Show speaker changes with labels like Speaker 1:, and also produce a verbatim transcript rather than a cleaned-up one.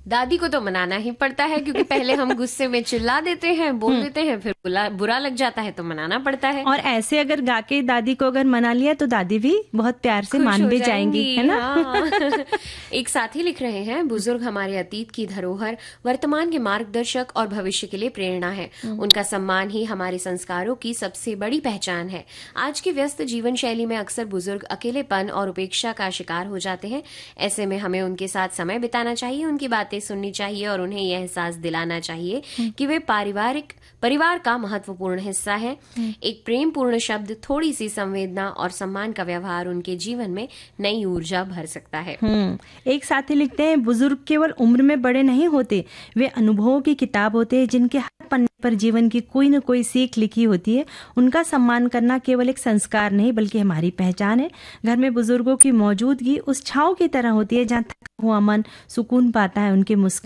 Speaker 1: दादी को तो मनाना ही पड़ता है, क्योंकि पहले हम गुस्से में चिल्ला देते हैं, बोल देते हैं, फिर बुला, बुरा लग जाता है तो मनाना पड़ता है।
Speaker 2: और ऐसे अगर गा के दादी को अगर मना लिया तो दादी भी बहुत प्यार से मान भी जाएंगी, है ना।
Speaker 1: हाँ। एक साथी लिख रहे हैं, बुजुर्ग हमारे अतीत की धरोहर, वर्तमान के मार्गदर्शक और भविष्य के लिए प्रेरणा है। उनका सम्मान ही हमारे संस्कारों की सबसे बड़ी पहचान है। आज की व्यस्त जीवन शैली में अक्सर बुजुर्ग अकेलेपन और उपेक्षा का शिकार हो जाते हैं। ऐसे में हमें उनके साथ समय बिताना चाहिए, उनकी बातें सुननी चाहिए और उन्हें यह एहसास दिलाना चाहिए कि वे पारिवारिक परिवार का महत्वपूर्ण हिस्सा है। एक प्रेम पूर्ण शब्द, थोड़ी सी संवेदना और सम्मान का व्यवहार उनके जीवन में नई ऊर्जा भर सकता है।
Speaker 2: एक साथी लिखते हैं, बुजुर्ग केवल उम्र में बड़े नहीं होते, वे अनुभवों की किताब होते हैं जिनके हर पन्ने पर जीवन की कोई न कोई सीख लिखी होती है। उनका सम्मान करना केवल एक संस्कार नहीं बल्कि हमारी पहचान है। घर में बुजुर्गों की मौजूदगी उस छांव की तरह होती है जहाँ थका हुआ मन सुकून पाता है उनके मुस्कान